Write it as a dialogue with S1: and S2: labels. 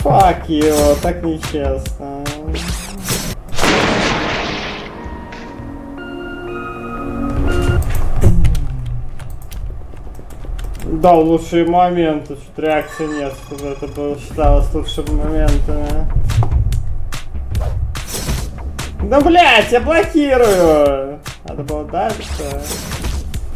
S1: Fuck его, так нечестно. Да, лучшие моменты, что-то реакции нет, чтобы это было считалось лучшими моментами. Да блять, я блокирую! Надо было дальше.